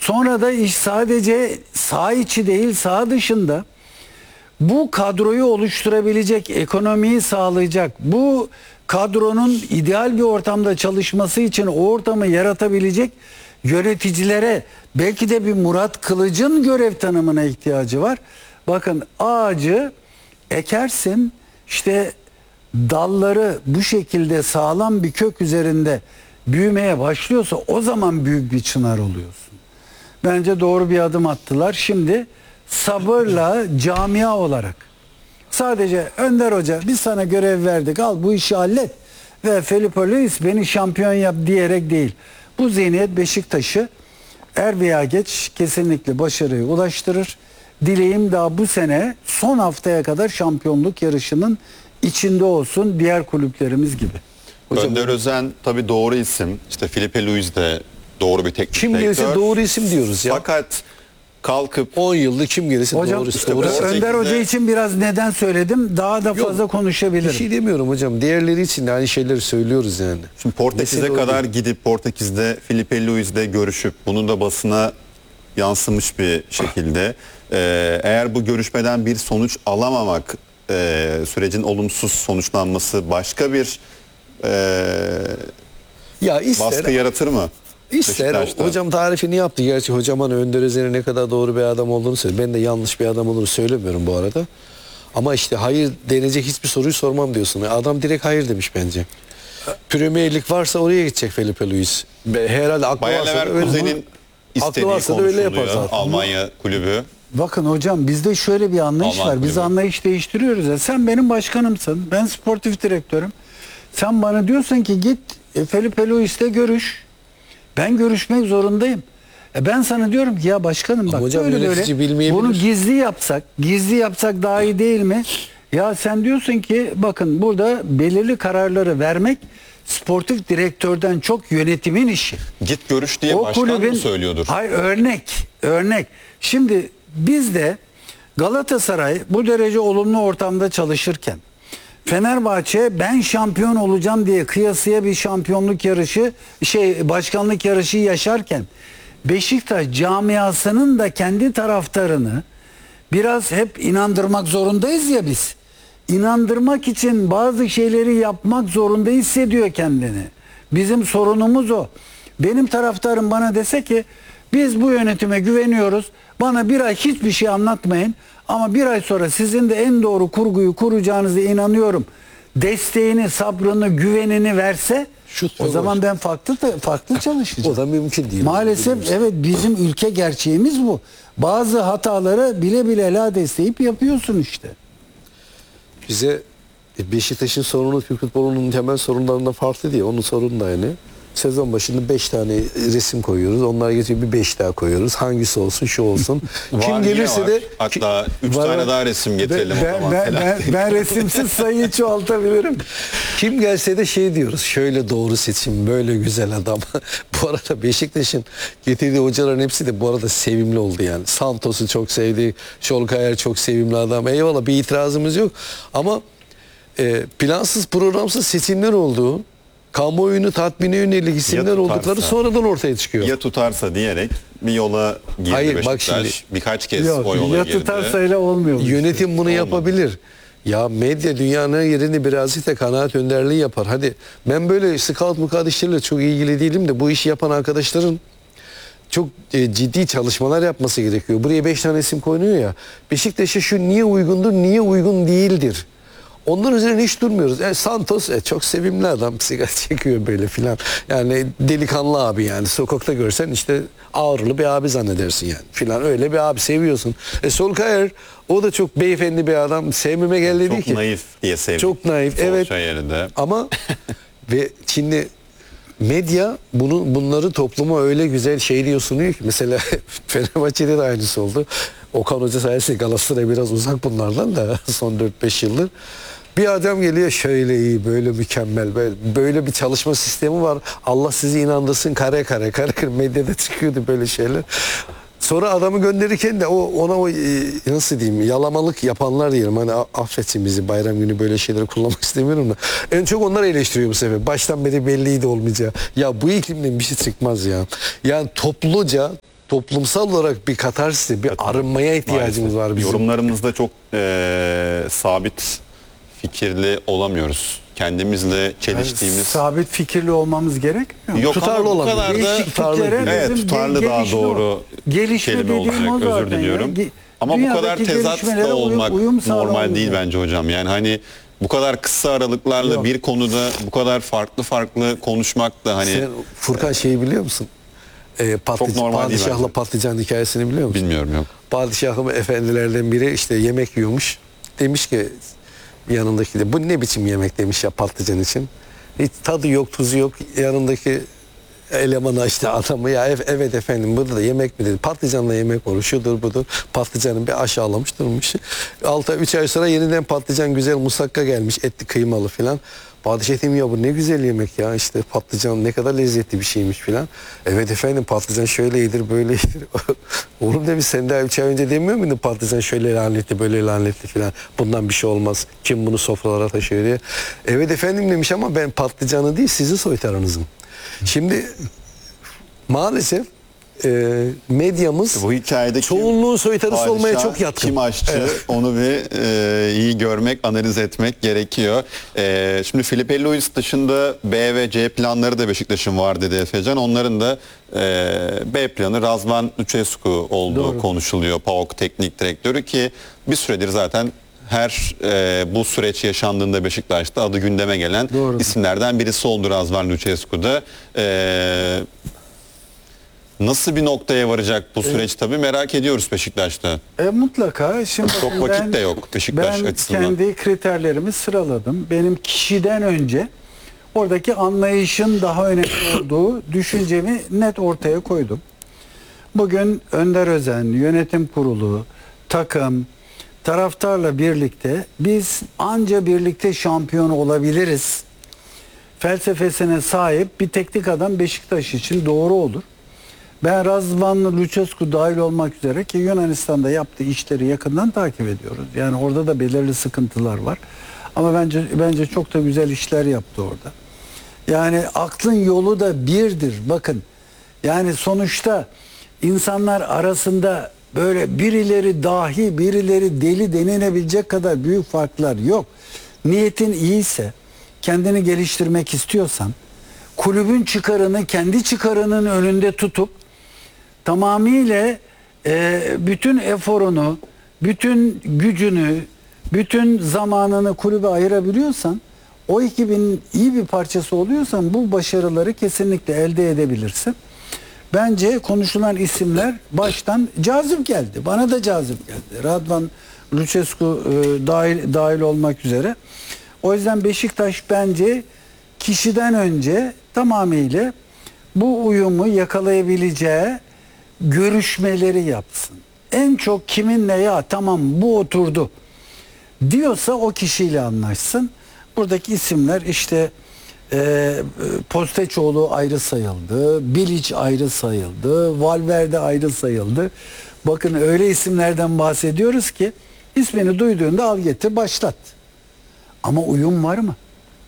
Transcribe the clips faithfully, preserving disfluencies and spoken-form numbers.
Sonra da iş sadece saha içi değil, saha dışında bu kadroyu oluşturabilecek, ekonomiyi sağlayacak, bu kadronun ideal bir ortamda çalışması için o ortamı yaratabilecek yöneticilere, belki de bir Murat Kılıç'ın görev tanımına ihtiyacı var. Bakın, ağacı ekersin, işte dalları bu şekilde sağlam bir kök üzerinde büyümeye başlıyorsa o zaman büyük bir çınar oluyorsun. Bence doğru bir adım attılar. Şimdi sabırla camia olarak, sadece Önder Hoca biz sana görev verdik, al bu işi hallet ve Felipe Luis beni şampiyon yap diyerek değil. Bu zihniyet Beşiktaş'ı er veya geç kesinlikle başarıya ulaştırır. Dileğim daha bu sene son haftaya kadar şampiyonluk yarışının içinde olsun, diğer kulüplerimiz gibi. Hocam, Önder Özen tabii doğru isim. İşte Felipe Luis de doğru bir teknik Kim direktör. gelirse doğru isim diyoruz ya. Fakat kalkıp on yılda kim gelirse Hocam, doğru işte doğru. bu- Önder Hoca için biraz neden söyledim, daha da fazla Bir konuşabilirim. şey demiyorum hocam. Diğerleri için de aynı şeyleri söylüyoruz yani. şimdi Portekiz'e Mesele o kadar değil. gidip Portekiz'de Felipe Luis'le görüşüp bunun da basına yansımış bir şekilde e, eğer bu görüşmeden bir sonuç alamamak, e, sürecin olumsuz sonuçlanması başka bir e, Ya ister, baskı yaratır mı? ister Beşiktaş'ta? hocam tarifini yaptı. Gerçi hocam hani Önder Özen'in ne kadar doğru bir adam olduğunu söylüyor. Ben de yanlış bir adam olduğunu söylemiyorum bu arada. Ama işte hayır denecek hiçbir soruyu sormam diyorsun. Adam direkt hayır demiş bence. Premier Lig varsa oraya gidecek Felipe Luis. Be- Herhalde aklı Bayer varsa da öyle- Leverkusen'in istediği aklı varsa da öyle yapar konuşuluyor. zaten. Almanya kulübü. Bakın hocam, bizde şöyle bir anlayış Alman var. Biz kulübü. anlayış değiştiriyoruz ya. Sen benim başkanımsın. Ben sportif direktörüm. Sen bana diyorsun ki git e, Felipe Luis'le görüş. Ben görüşmek zorundayım. E ben sana diyorum ki ya başkanım bak, Ama hocam böyle yönetici böyle bilmeyebilir. bunu gizli yapsak, gizli yapsak daha iyi değil mi? Ya sen diyorsun ki bakın, burada belirli kararları vermek sportif direktörden çok yönetimin işi. Git görüş diye başkan mı söylüyordur? Hayır, örnek, örnek. Şimdi biz de Galatasaray bu derece olumlu ortamda çalışırken, Fenerbahçe ben şampiyon olacağım diye kıyasıya bir şampiyonluk yarışı, şey başkanlık yarışı yaşarken, Beşiktaş camiasının da kendi taraftarını biraz hep inandırmak zorundayız ya biz. İnandırmak için bazı şeyleri yapmak zorunda hissediyor kendini. Bizim sorunumuz o. Benim taraftarım bana dese ki biz bu yönetime güveniyoruz, bana bir ay hiçbir şey anlatmayın ama bir ay sonra sizin de en doğru kurguyu kuracağınıza inanıyorum, desteğini, sabrını, güvenini verse, Şut o ve zaman gol. ben farklı farklı çalışacağım. O da mümkün değil. Maalesef evet, bizim ülke gerçeğimiz bu. Bazı hataları bile bile helal isteyip yapıyorsun işte. Bize e, Beşiktaş'ın sorunu Türk futbolunun temel sorunlarından farklı diye. Onun sorunu da aynı. Sezon başında beş tane resim koyuyoruz. Onlar getiriyor bir beş daha koyuyoruz. Hangisi olsun şu olsun. Var, Kim yine gelirse var. de Hatta üç Var, tane var. daha resim getirelim Ben, o zaman. ben, ben, ben resimsiz sayıyı çoğaltabilirim. kim gelse de şey diyoruz. Şöyle doğru seçim, böyle güzel adam. Bu arada Beşiktaş'ın getirdiği hocaların hepsi de bu arada sevimli oldu yani. Santos'u çok sevdi. Şolkayer çok sevimli adam. Eyvallah, bir itirazımız yok. Ama e, plansız programsız seçimler olduğu, kamuoyunu tatmine yönelik isimler tutarsa. oldukları sonradan ortaya çıkıyor. Ya tutarsa diyerek bir yola girdi Hayır, bak Beşiktaş. şimdi. Birkaç kez Yok, o yola ya girdi. tutarsa olmuyor. bu Yönetim bunu Olmadı. yapabilir. Ya medya dünyanın her yerinde birazcık da kanaat önderliği yapar. Hadi ben böyle scout mukat işleriyle çok ilgili değilim de bu işi yapan arkadaşların çok e, ciddi çalışmalar yapması gerekiyor. Buraya beş tane isim koyuyor ya. Beşiktaş'a şu niye uygundur, niye uygun değildir. Onların üzerine hiç durmuyoruz. E, Santos e, çok sevimli adam, sigara çekiyor böyle filan. Yani delikanlı abi yani. Sokakta görsen işte ağırlı bir abi zannedersin yani filan. Öyle bir abi seviyorsun. E, Solskjaer o da çok beyefendi bir adam. Sevmeme geldi değil Çok ki. naif diye sevdik. Çok naif, evet. Yerinde. Ama ve şimdi medya bunu bunları topluma öyle güzel şey diyor sunuyor ki, mesela Fenerbahçe'de de aynısı oldu. Okan Hoca sayesinde Galatasaray biraz uzak bunlardan da son dört beş yıldır. Bir adam geliyor şöyle iyi, böyle mükemmel, böyle, böyle bir çalışma sistemi var. Allah sizi inandırsın, kare kare kare kare medyada çıkıyordu böyle şeyler. Sonra adamı gönderirken de o ona o e, nasıl diyeyim, yalamalık yapanlar diyelim. Hani affetsin bizi, bayram günü böyle şeyleri kullanmak istemiyorum da. En çok onlar eleştiriyor bu sefer. Baştan beri belliydi olmayacağı. Ya bu iklimden bir şey çıkmaz ya. Yani topluca toplumsal olarak bir katarsis, bir arınmaya ihtiyacımız Maalesef. var bizim. Yorumlarımızda çok e, sabit fikirli olamıyoruz. Kendimizle çeliştiğimiz... Sabit fikirli olmamız gerekmiyor mu? Yok Tutarlı ama bu olabilir. kadar da Değişikliklere evet, bizim tutarlı ge- daha gelişme o. doğru Gelişme kelime dediğim o olacak. Özür zaten ya. diliyorum. Ge- Ama bu kadar dünyadaki tezat gelişmelere da uyum- olmak uyum normal sağlamamız değil lazım. bence hocam. Yani hani bu kadar kısa aralıklarla Yok. bir konuda bu kadar farklı farklı konuşmak da hani Sen Furkan şeyi biliyor musun? Ee, patlıc- normal değil padişahla bence. patlıcan hikayesini biliyor musun? bilmiyorum yok. Padişahım efendilerden biri işte yemek yiyormuş. Demiş ki yanındaki de bu ne biçim yemek demiş ya patlıcan için. Hiç tadı yok, tuzu yok. Yanındaki elemana işte adamı ya "Ev- evet efendim burada da yemek mi dedi. Patlıcanla yemek olur, şudur budur. Patlıcanı bir aşağılamış durmuş. Altı üç ay sonra yeniden patlıcan güzel musakka gelmiş, etli kıymalı filan. Padişah demiş ya bu ne güzel yemek ya, işte patlıcan ne kadar lezzetli bir şeymiş filan. Evet efendim patlıcan şöyledir böyledir. Oğlum demiş sen daha üç ay önce demiyor muydun patlıcan şöyle lanetli böyle lanetli filan. Bundan bir şey olmaz. Kim bunu sofralara taşıyor diye. Evet efendim demiş ama ben patlıcanı değil sizin soytarınızım. Şimdi maalesef e, medyamız Bu hikayedeki çoğunluğun soytarısı padişah, olmaya çok yatkın. Kim aşçı onu bir e, iyi görmek, analiz etmek gerekiyor. E, şimdi Filipe Luis dışında B ve C planları da Beşiktaş'ın var dedi Efecan. Onların da e, B planı Razvan Lucescu olduğu Doğru. konuşuluyor. PAOK teknik direktörü ki bir süredir zaten her e, bu süreç yaşandığında Beşiktaş'ta adı gündeme gelen Doğru. isimlerden birisi oldu Razvan Lucescu'da. E, Nasıl bir noktaya varacak bu süreç tabii merak ediyoruz Beşiktaş'ta. E, mutlaka. Şimdi Çok bakın vakit ben- de yok Beşiktaş ben açısından. kendi kriterlerimi sıraladım. Benim kişiden önce oradaki anlayışın daha önemli olduğu düşüncemi net ortaya koydum. Bugün Önder Özen, yönetim kurulu, takım, taraftarla birlikte biz anca birlikte şampiyon olabiliriz felsefesine sahip bir teknik adam Beşiktaş için doğru olur. Ben Razvan Lucescu dahil olmak üzere ki Yunanistan'da yaptığı işleri yakından takip ediyoruz. Yani orada da belirli sıkıntılar var. Ama bence bence çok da güzel işler yaptı orada. Yani aklın yolu da birdir. Bakın. Yani sonuçta insanlar arasında böyle birileri dahi, birileri deli denilebilecek kadar büyük farklar yok. Niyetin iyiyse, kendini geliştirmek istiyorsan, kulübün çıkarını kendi çıkarının önünde tutup tamamıyla e, bütün eforunu, bütün gücünü, bütün zamanını kulübe ayırabiliyorsan, o ekibin iyi bir parçası oluyorsan bu başarıları kesinlikle elde edebilirsin. Bence konuşulan isimler baştan cazip geldi. Bana da cazip geldi. Razvan Lucescu e, dahil, dahil olmak üzere. O yüzden Beşiktaş bence kişiden önce tamamıyla bu uyumu yakalayabileceği görüşmeleri yapsın. En çok kiminle ya tamam bu oturdu diyorsa o kişiyle anlaşsın. Buradaki isimler işte e, Postecoğlu ayrı sayıldı, Bilic ayrı sayıldı, Valverde ayrı sayıldı. Bakın öyle isimlerden bahsediyoruz ki ismini duyduğunda al getir başlat. Ama uyum var mı?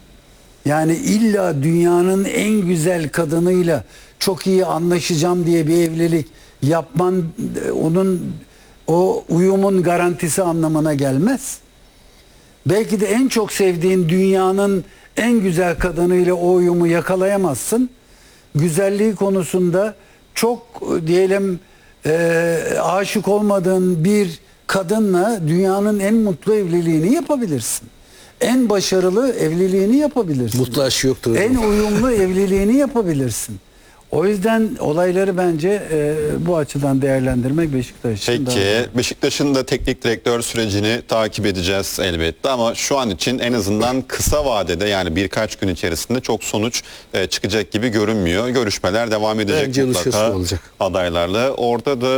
Yani illa dünyanın en güzel kadınıyla çok iyi anlaşacağım diye bir evlilik yapman onun o uyumun garantisi anlamına gelmez. Belki de en çok sevdiğin dünyanın en güzel kadınıyla o uyumu yakalayamazsın. Güzelliği konusunda çok diyelim e, aşık olmadığın bir kadınla dünyanın en mutlu evliliğini yapabilirsin. En başarılı evliliğini yapabilirsin. Mutlu aşk yoktur. En uyumlu evliliğini yapabilirsin. O yüzden olayları bence e, bu açıdan değerlendirmek Beşiktaş için daha Peki doğru. Beşiktaş'ın da teknik direktör sürecini takip edeceğiz elbette ama şu an için en azından kısa vadede yani birkaç gün içerisinde çok sonuç e, çıkacak gibi görünmüyor. Görüşmeler devam edecek Bence mutlaka Lucescu olacak. adaylarla. Orada da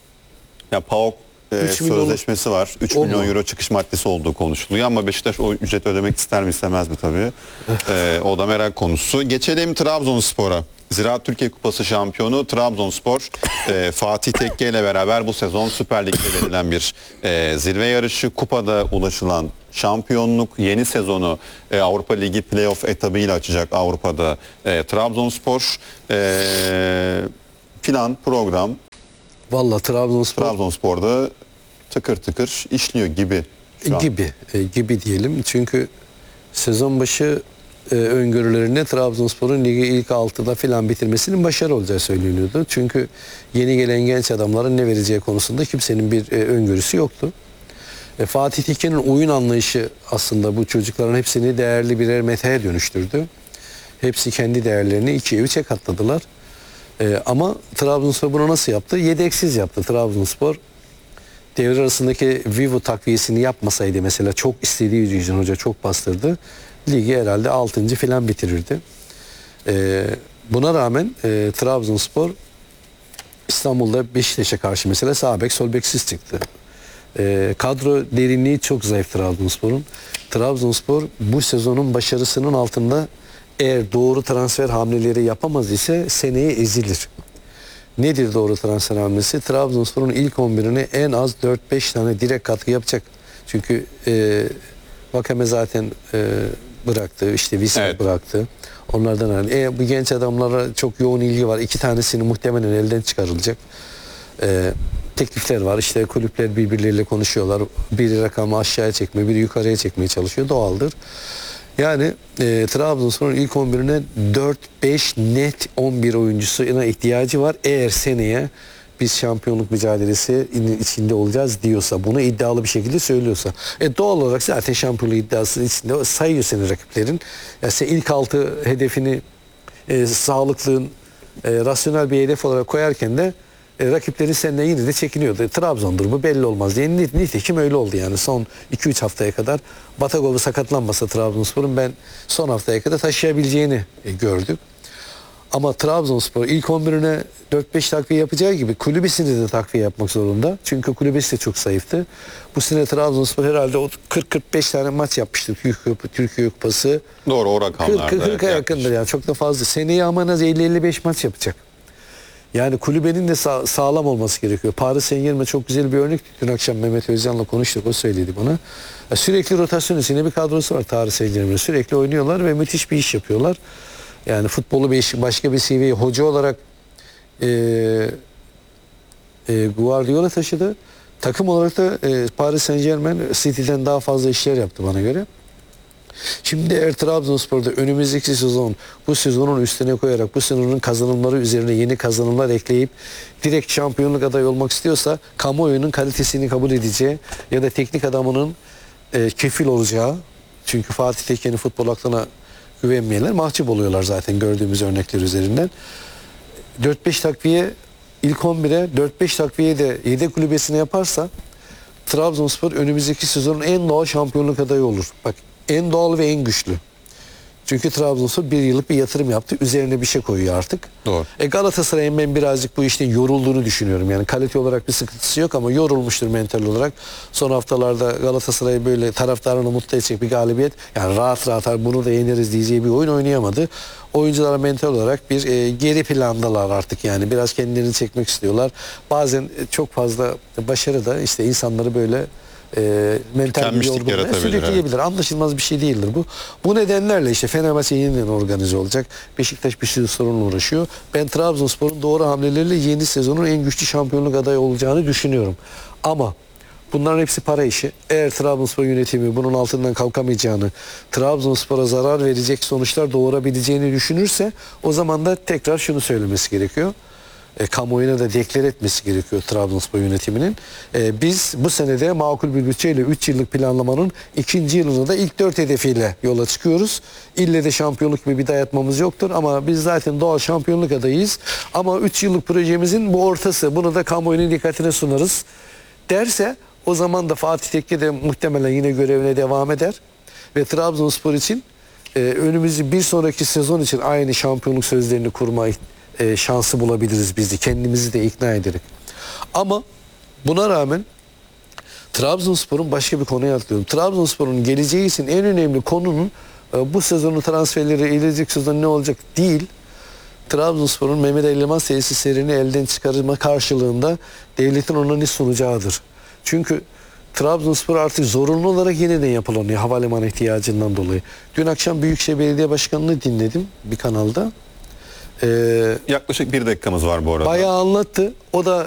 ya PAOK e, üç milyon sözleşmesi var. üç O milyon mu? euro çıkış maddesi olduğu konuşuluyor ama Beşiktaş o ücret ödemek ister mi istemez mi tabii. e, o da merak konusu. Geçelim Trabzonspor'a. Ziraat Türkiye Kupası şampiyonu Trabzonspor e, Fatih Tekke ile beraber bu sezon Süper Lig'de verilen bir e, zirve yarışı, kupada ulaşılan şampiyonluk, yeni sezonu e, Avrupa Ligi playoff etabıyla açacak Avrupa'da e, Trabzonspor. E, plan, program Valla Trabzonspor Trabzonspor'da tıkır tıkır işliyor gibi şu an. gibi e, gibi diyelim. Çünkü sezon başı e, öngörülerinde Trabzonspor'un ligi ilk altıda falan bitirmesinin başarı olacağı söyleniyordu. Çünkü yeni gelen genç adamların ne vereceği konusunda kimsenin bir e, öngörüsü yoktu. E, Fatih Tekin'in oyun anlayışı aslında bu çocukların hepsini değerli birer metaya dönüştürdü. Hepsi kendi değerlerini ikiye üçe katladılar. E, ama Trabzonspor bunu nasıl yaptı? Yedeksiz yaptı Trabzonspor. Devre arasındaki Vivo takviyesini yapmasaydı mesela, çok istediği için hoca çok bastırdı. Ligi herhalde altıncı falan bitirirdi. Ee, buna rağmen e, Trabzonspor İstanbul'da Beşiktaş'a karşı mesela sağ bek sol beksiz çıktı. Ee, kadro derinliği çok zayıf Trabzonspor'un. Trabzonspor bu sezonun başarısının altında eğer doğru transfer hamleleri yapamaz ise seneye ezilir. Nedir doğru transfer hamlesi? Trabzonspor'un ilk on birine en az dört beş tane direkt katkı yapacak. Çünkü e, Vakame zaten e, bıraktı. İşte Visi Evet. bıraktı. Onlardan hani e, bu genç adamlara çok yoğun ilgi var. İki tanesini muhtemelen elden çıkarılacak. E, teklifler var. İşte kulüpler birbirleriyle konuşuyorlar. Biri rakamı aşağıya çekmeye, biri yukarıya çekmeye çalışıyor. Doğaldır. Yani e, Trabzonspor'un ilk on birine dört beş net on bir oyuncusuna ihtiyacı var. Eğer seneye biz şampiyonluk mücadelesi içinde olacağız diyorsa, bunu iddialı bir şekilde söylüyorsa. E doğal olarak zaten şampiyonluk iddiası içinde sayıyor seni rakiplerin. Ya sen ilk altı hedefini e, sağlıklı, e, rasyonel bir hedef olarak koyarken de e, rakipleri senden yine de çekiniyordu. Trabzon'dur bu, belli olmaz diye. Nitekim öyle oldu yani. Son iki üç haftaya kadar Batagov'u sakatlanmasa Trabzonspor'un ben son haftaya kadar taşıyabileceğini e, gördük. Ama Trabzonspor ilk on birine dört beş takviye yapacağı gibi kulübesini de takviye yapmak zorunda. Çünkü kulübesi de çok zayıftı. Bu sene Trabzonspor herhalde o kırk kırk beş tane maç yapmıştı. Türkiye, Türkiye Kupası. Doğru, o rakamlarda. kırk kırka evet, yakındır yani, çok da fazla. Seneye ama en az elli elli beş maç yapacak. Yani kulübenin de sağ, sağlam olması gerekiyor. Paris Saint-Germain çok güzel bir örnek. Dün akşam Mehmet Özcan'la konuştuk, o söyledi bana. Ya sürekli rotasyon içinde bir kadrosu var Paris Saint-Germain'in. Sürekli oynuyorlar ve müthiş bir iş yapıyorlar. Yani futbolu başka bir seviyeye hoca olarak e, e, Guardiola taşıdı. Takım olarak da e, Paris Saint-Germain City'den daha fazla işler yaptı bana göre. Şimdi eğer Trabzonspor'da önümüzdeki sezon bu sezonun üstüne koyarak bu sezonun kazanımları üzerine yeni kazanımlar ekleyip direkt şampiyonluk adayı olmak istiyorsa kamuoyunun kalitesini kabul edeceği ya da teknik adamının e, kefil olacağı, çünkü Fatih Tekin'in futbol aklına güvenmeyenler mahcup oluyorlar zaten gördüğümüz örnekler üzerinden. dört beş takviye ilk on bire, dört beş takviye de yedek kulübesine yaparsa Trabzonspor önümüzdeki sezonun en doğal şampiyonluk adayı olur. Bak, en doğal ve en güçlü. Çünkü Trabzonspor bir yıllık bir yatırım yaptı. Üzerine bir şey koyuyor artık. Doğru. E Galatasaray'ın ben birazcık bu işte yorulduğunu düşünüyorum. Yani kalite olarak bir sıkıntısı yok ama yorulmuştur mental olarak. Son haftalarda Galatasaray böyle taraftarını mutlu edecek bir galibiyet. Yani rahat rahat bunu da yeneriz diyeceği bir oyun oynayamadı. Oyuncular mental olarak bir e, geri plandalar artık yani. Biraz kendilerini çekmek istiyorlar. Bazen e, çok fazla başarı da işte insanları böyle e, mental bir Tükenmişlik yorgunluğa yaratabilir, sürükleyebilir. evet. Anlaşılmaz bir şey değildir bu. Bu nedenlerle işte Fenerbahçe yeniden organize olacak. Beşiktaş bir sürü sorunla uğraşıyor. Ben Trabzonspor'un doğru hamleleriyle yeni sezonun en güçlü şampiyonluk adayı olacağını düşünüyorum. Ama bunların hepsi para işi. Eğer Trabzonspor yönetimi bunun altından kalkamayacağını, Trabzonspor'a zarar verecek sonuçlar doğurabileceğini düşünürse o zaman da tekrar şunu söylemesi gerekiyor. E, kamuoyuna da deklar etmesi gerekiyor Trabzonspor yönetiminin. E, biz bu senede makul bir bütçeyle üç yıllık planlamanın ikinci yılını da ilk dört hedefiyle yola çıkıyoruz. İlle de şampiyonluk gibi bir dayatmamız yoktur ama biz zaten doğal şampiyonluk adayıyız. Ama üç yıllık projemizin bu ortası, bunu da kamuoyunun dikkatine sunarız derse o zaman da Fatih Tekke de muhtemelen yine görevine devam eder. Ve Trabzonspor için e, önümüzü bir sonraki sezon için aynı şampiyonluk sözlerini kurma e, şansı bulabiliriz biz de. Kendimizi de ikna ederek. Ama buna rağmen Trabzonspor'un başka bir konuya atlıyorum. Trabzonspor'un geleceği için en önemli konunun e, bu sezonun transferleri, gelecek sezon ne olacak değil. Trabzonspor'un Mehmet Ali Yılmaz tesislerini elden çıkarma karşılığında devletin ona ne sunacağıdır. Çünkü Trabzonspor artık zorunlu olarak yeniden yapılanıyor havalimanı ihtiyacından dolayı. Dün akşam Büyükşehir Belediye Başkanı'nı dinledim bir kanalda. Ee, Yaklaşık bir dakikamız var bu arada. bayağı anlattı. O da